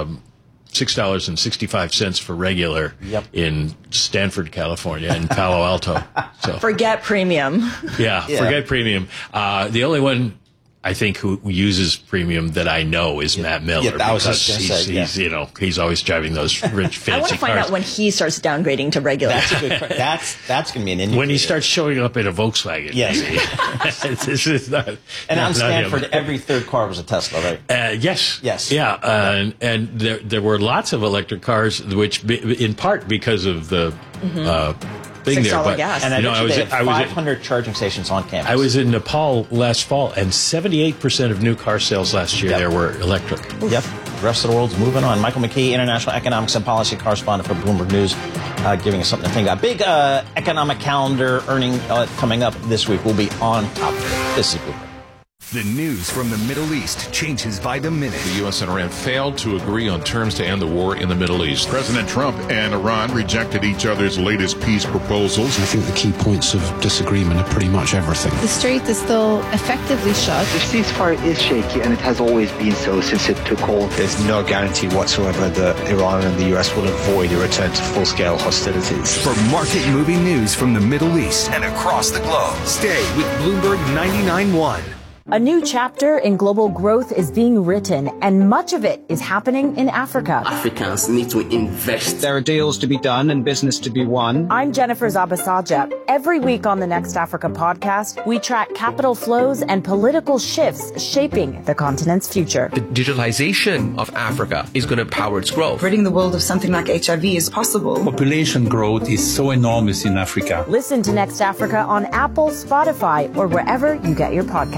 $6.65 for regular in Stanford, California, and Palo Alto. So forget premium. Yeah, forget premium. The only one I think who uses premium that I know is Matt Miller. Yeah, I was just going to say, he's always driving those rich, fancy cars. I want to find out when he starts downgrading to regular. That's a good. That's going to be an indicator. When he starts showing up in a Volkswagen. Yes. This is not. And on Stanford, every third car was a Tesla, right? Yes. Yes. Yeah. And there were lots of electric cars, which in part because of the. Thing there, but gas. And I was at 500 charging stations on campus. I was in Nepal last fall, and 78% of new car sales last year there were electric. Yep. The rest of the world's moving on. Michael McKee, international economics and policy correspondent for Bloomberg News, giving us something to think about. Big economic calendar earning coming up this week. We'll be on top of it. This is Bloomberg. The news from the Middle East changes by the minute. The U.S. and Iran failed to agree on terms to end the war in the Middle East. President Trump and Iran rejected each other's latest peace proposals. I think the key points of disagreement are pretty much everything. The strait is still effectively shut. The ceasefire is shaky, and it has always been so since it took hold. There's no guarantee whatsoever that Iran and the U.S. will avoid a return to full-scale hostilities. For market-moving news from the Middle East and across the globe, stay with Bloomberg 99.1. A new chapter in global growth is being written, and much of it is happening in Africa. Africans need to invest. There are deals to be done and business to be won. I'm Jennifer Zabasaja. Every week on the Next Africa podcast, we track capital flows and political shifts shaping the continent's future. The digitalization of Africa is going to power its growth. Ridding the world of something like HIV is possible. Population growth is so enormous in Africa. Listen to Next Africa on Apple, Spotify, or wherever you get your podcasts.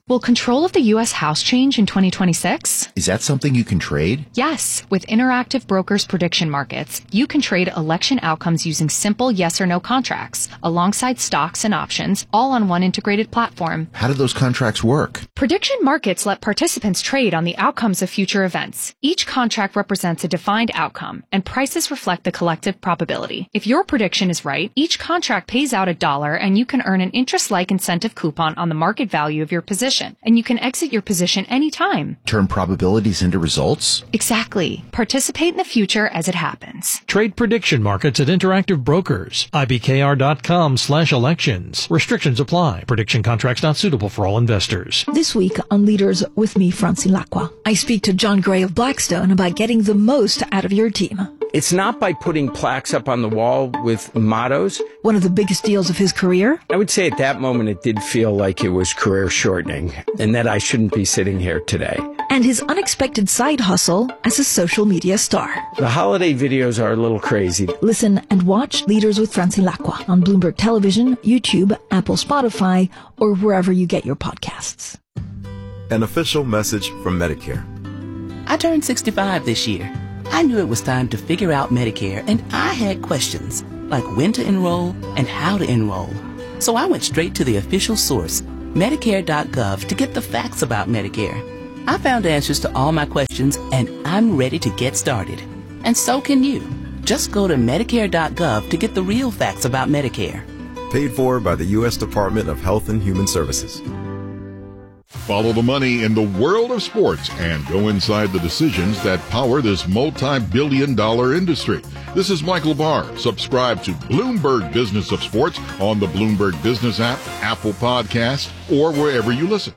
Will control of the U.S. House change in 2026? Is that something you can trade? Yes. With Interactive Brokers Prediction Markets, you can trade election outcomes using simple yes or no contracts, alongside stocks and options, all on one integrated platform. How do those contracts work? Prediction markets let participants trade on the outcomes of future events. Each contract represents a defined outcome, and prices reflect the collective probability. If your prediction is right, each contract pays out $1, and you can earn an interest-like incentive coupon on the market value of your position, and you can exit your position anytime. Turn probabilities into results? Exactly. Participate in the future as it happens. Trade prediction markets at Interactive Brokers. IBKR.com/elections. Restrictions apply. Prediction contracts not suitable for all investors. This week on Leaders with me, Francine Lacqua, I speak to John Gray of Blackstone about getting the most out of your team. It's not by putting plaques up on the wall with mottos. One of the biggest deals of his career? I would say at that moment it did feel like it was career shortening and that I shouldn't be sitting here today. And his unexpected side hustle as a social media star. The holiday videos are a little crazy. Listen and watch Leaders with Francine Lacqua on Bloomberg Television, YouTube, Apple, Spotify, or wherever you get your podcasts. An official message from Medicare. I turned 65 this year. I knew it was time to figure out Medicare, and I had questions, like when to enroll and how to enroll. So I went straight to the official source, Medicare.gov, to get the facts about Medicare. I found answers to all my questions, and I'm ready to get started. And so can you. Just go to Medicare.gov to get the real facts about Medicare. Paid for by the U.S. Department of Health and Human Services. Follow the money in the world of sports and go inside the decisions that power this multi-billion-dollar industry. This is Michael Barr. Subscribe to Bloomberg Business of Sports on the Bloomberg Business app, Apple Podcasts, or wherever you listen.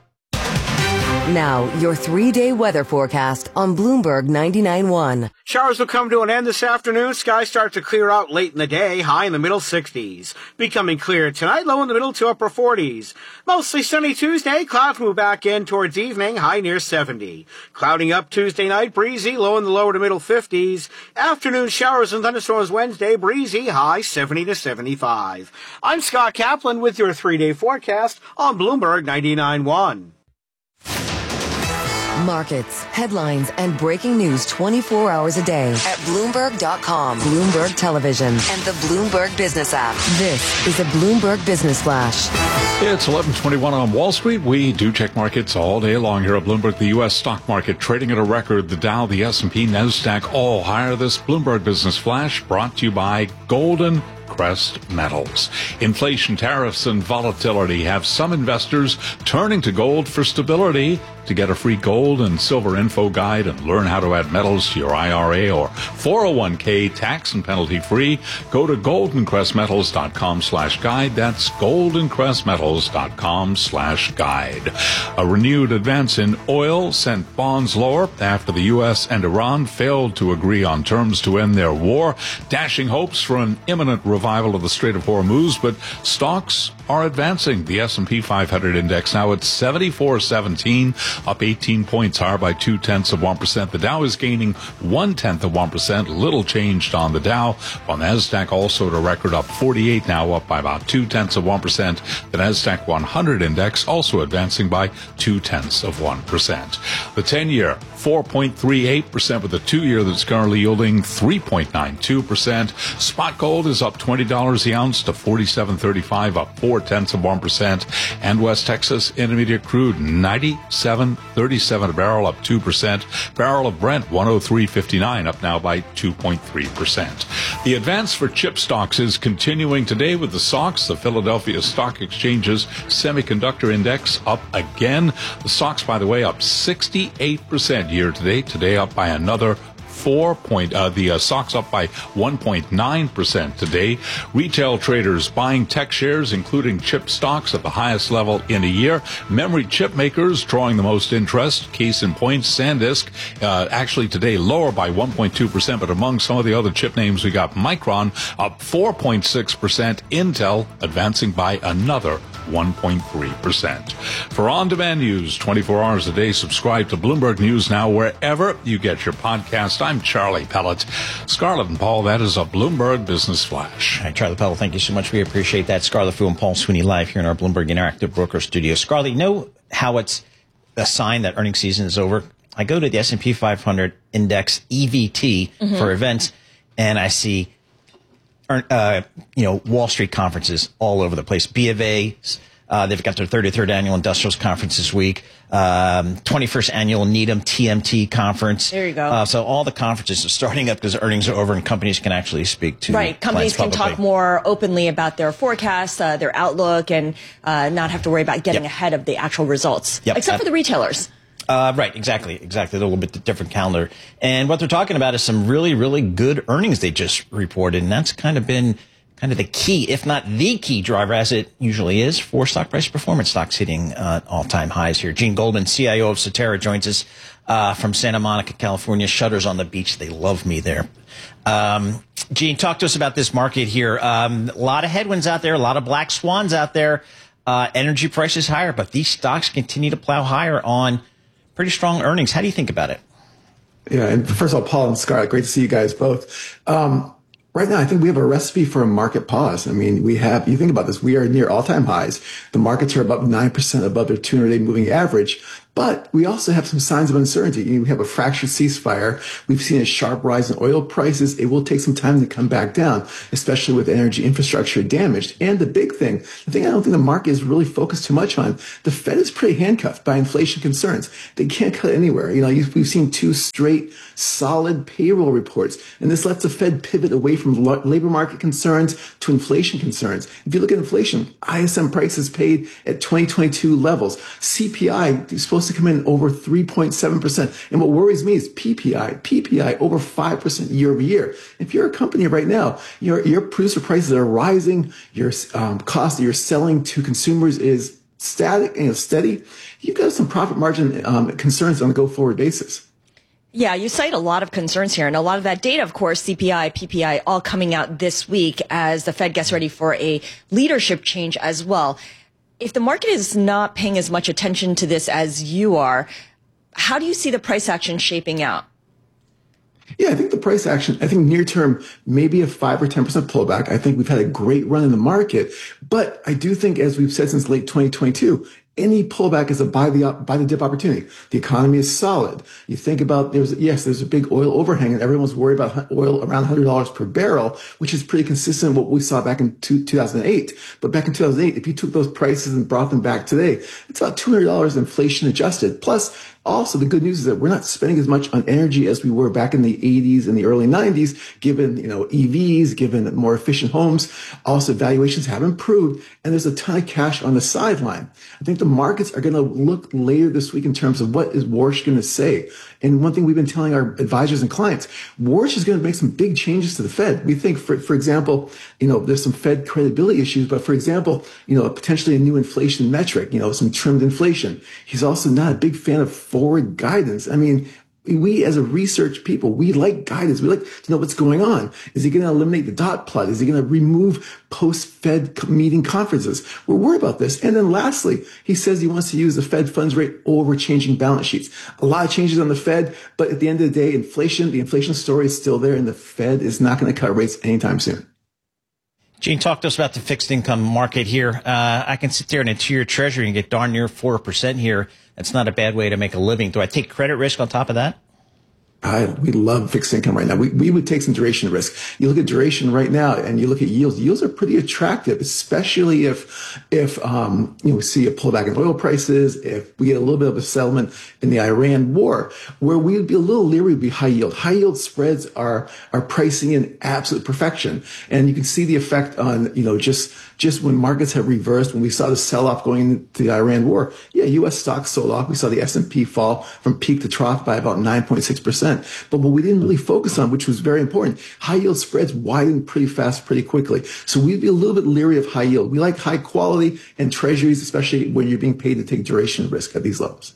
Now, your 3-day weather forecast on Bloomberg 99.1. Showers will come to an end this afternoon. Skies start to clear out late in the day, high in the middle 60s. Becoming clear tonight, low in the middle to upper 40s. Mostly sunny Tuesday. Clouds move back in towards evening, high near 70. Clouding up Tuesday night, breezy, low in the lower to middle 50s. Afternoon showers and thunderstorms Wednesday, breezy, high 70 to 75. I'm Scott Kaplan with your 3-day forecast on Bloomberg 99.1. Markets, headlines, and breaking news 24 hours a day at Bloomberg.com, Bloomberg Television, and the Bloomberg Business app. This is a Bloomberg Business Flash. It's 11:21 on Wall Street. We do check markets all day long here at Bloomberg. The U.S. stock market trading at a record. The Dow, the S&P, NASDAQ all higher. This Bloomberg Business Flash brought to you by Golden Crest Metals. Inflation, tariffs, and volatility have some investors turning to gold for stability. To get a free gold and silver info guide and learn how to add metals to your IRA or 401k tax and penalty free, go to goldencrestmetals.com/guide. That's goldencrestmetals.com/guide. A renewed advance in oil sent bonds lower after the U.S. and Iran failed to agree on terms to end their war, dashing hopes for an imminent revival of the Strait of Hormuz, but stocks are advancing. The S&P 500 index now at 7417, up 18 points, higher by 0.2%. The Dow is gaining 0.1%, little changed on the Dow. On NASDAQ also at a record up 48, now up by about 0.2%. The NASDAQ 100 index also advancing by 0.2%. The 10-year 4.38%, with the 2-year that's currently yielding 3.92%. Spot gold is up $20 the ounce to $47.35, up 0.4%. And West Texas Intermediate crude 97.37 a barrel, up 2%. Barrel of Brent 103.59, up now by 2.3%. The advance for chip stocks is continuing today with the SOX, the Philadelphia Stock Exchange's Semiconductor Index, up again. The SOX, by the way, up 68% year to date. Today up by another the SOX up by 1.9% today. Retail traders buying tech shares, including chip stocks, at the highest level in a year. Memory chip makers drawing the most interest. Case in point, SanDisk, actually today lower by 1.2%, but among some of the other chip names, we got Micron up 4.6%. Intel advancing by another 1.3%. For on-demand news 24 hours a day, subscribe to Bloomberg News Now wherever you get your podcast. I'm Charlie Pellet. Scarlett and Paul, that is a Bloomberg Business Flash. All right, Charlie Pellet, thank you so much. We appreciate that. Scarlett Fu and Paul Sweeney live here in our Bloomberg Interactive Broker Studio. Scarlett, how it's a sign that earnings season is over. I go to the S&P 500 index EVT for events, and I see, Wall Street conferences all over the place. B of A, they've got their 33rd annual industrials conference this week. 21st annual Needham TMT conference. There you go. So all the conferences are starting up because earnings are over and companies can actually speak to companies can publicly. talk more openly about their forecasts, their outlook, and not have to worry about getting ahead of the actual results. Except for the retailers. Right, exactly. They're a little bit different calendar. And what they're talking about is some really, really good earnings they just reported. And that's kind of been the key, if not the key driver, as it usually is, for stock price performance. Stocks hitting all-time highs here. Gene Goldman, CIO of Cetera, joins us from Santa Monica, California. Shutters on the beach. They love me there. Gene, talk to us about this market here. A lot of headwinds out there, a lot of black swans out there. Energy prices higher, but these stocks continue to plow higher on pretty strong earnings. How do you think about it? Yeah, and first of all, Paul and Scarlett, great to see you guys both. Right now, I think we have a recipe for a market pause. I mean, you think about this, we are near all-time highs. The markets are about 9% above their 200-day moving average. But we also have some signs of uncertainty. We have a fractured ceasefire. We've seen a sharp rise in oil prices. It will take some time to come back down, especially with energy infrastructure damaged. And the big thing, the thing I don't think the market is really focused too much on, the Fed is pretty handcuffed by inflation concerns. They can't cut anywhere. We've seen 2 straight solid payroll reports, and this lets the Fed pivot away from labor market concerns to inflation concerns. If you look at inflation, ISM prices paid at 2022 levels. CPI is supposed to come in over 3.7%. And what worries me is PPI over 5% year over year. If you're a company right now, your producer prices are rising, your cost that you're selling to consumers is static and steady, you've got some profit margin concerns on a go-forward basis. Yeah, you cite a lot of concerns here, and a lot of that data, of course, CPI, PPI, all coming out this week as the Fed gets ready for a leadership change as well. If the market is not paying as much attention to this as you are, how do you see the price action shaping out? Yeah, I think the price action, near term, maybe a 5 or 10% pullback. I think we've had a great run in the market, but I do think, as we've said since late 2022, any pullback is a buy the dip opportunity. The economy is solid. You think about, there's a big oil overhang and everyone's worried about oil around $100 per barrel, which is pretty consistent with what we saw back in 2008. But back in 2008, if you took those prices and brought them back today, it's about $200 inflation adjusted. Plus, also, the good news is that we're not spending as much on energy as we were back in the 80s and the early 90s, given, EVs, given more efficient homes. Also, valuations have improved, and there's a ton of cash on the sideline. I think the markets are going to look later this week in terms of what is Warsh going to say. And one thing we've been telling our advisors and clients, Warsh is going to make some big changes to the Fed. We think, for example, there's some Fed credibility issues, but for example, potentially a new inflation metric, some trimmed inflation. He's also not a big fan of forward guidance. I mean, we as a research people, we like guidance. We like to know what's going on. Is he going to eliminate the dot plot? Is he going to remove post-Fed meeting conferences? We're worried about this. And then lastly, he says he wants to use the Fed funds rate over changing balance sheets. A lot of changes on the Fed, but at the end of the day, the inflation story is still there, and the Fed is not going to cut rates anytime soon. Gene, talk to us about the fixed income market here. I can sit there in a 2-year treasury and get darn near 4% here. That's not a bad way to make a living. Do I take credit risk on top of that? We love fixed income right now. We would take some duration risk. You look at duration right now and you look at yields. Yields are pretty attractive, especially if we see a pullback in oil prices, if we get a little bit of a settlement in the Iran war, where we'd be a little leery would be high yield. High yield spreads are pricing in absolute perfection. And you can see the effect on, just when markets have reversed, when we saw the sell-off going into the Iran war. Yeah, U.S. stocks sold off. We saw the S&P fall from peak to trough by about 9.6%. But what we didn't really focus on, which was very important, high yield spreads widen pretty fast, pretty quickly. So we'd be a little bit leery of high yield. We like high quality and treasuries, especially when you're being paid to take duration risk at these levels.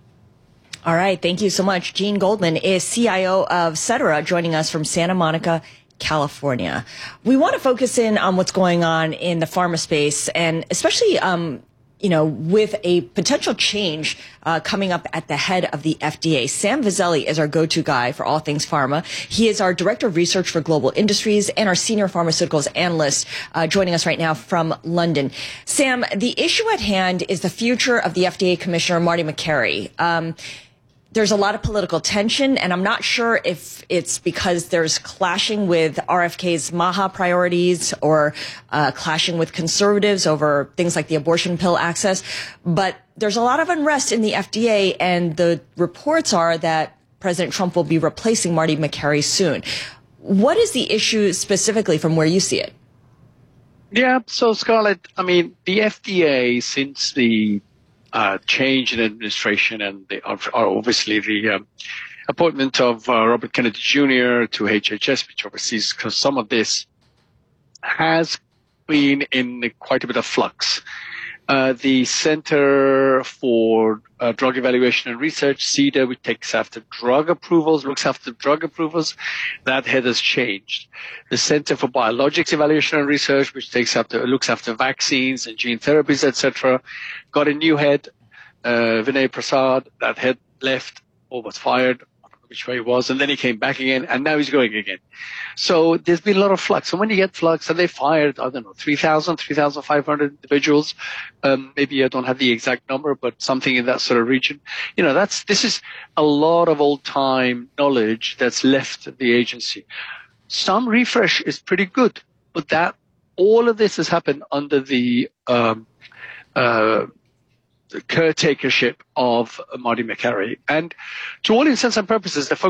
All right. Thank you so much. Gene Goldman is CIO of Cetera, joining us from Santa Monica, California. We want to focus in on what's going on in the pharma space, and especially with a potential change coming up at the head of the FDA. Sam Vazeli is our go-to guy for all things pharma. He is our Director of Research for Global Industries and our Senior Pharmaceuticals Analyst, joining us right now from London. Sam, the issue at hand is the future of the FDA Commissioner, Marty Makary. There's a lot of political tension, and I'm not sure if it's because there's clashing with RFK's MAHA priorities or clashing with conservatives over things like the abortion pill access. But there's a lot of unrest in the FDA, and the reports are that President Trump will be replacing Marty Makary soon. What is the issue specifically from where you see it? Yeah, so Scarlett, the FDA, since the change in administration and obviously the appointment of Robert Kennedy Jr. to HHS, which oversees some of this, has been in quite a bit of flux. The Center for Drug Evaluation and Research, CDER, which looks after drug approvals, that head has changed. The Center for Biologics Evaluation and Research, which looks after vaccines and gene therapies, etc., got a new head, Vinay Prasad. That head left or was fired, I don't know which way he was, and then he came back again, and now he's going again. So there's been a lot of flux. So when you get flux, and they fired, 3,500 individuals. Maybe I don't have the exact number, but something in that sort of region. This is a lot of old time knowledge that's left the agency. Some refresh is pretty good, but all of this has happened under the caretakership of Marty Makary. And to all intents and purposes, the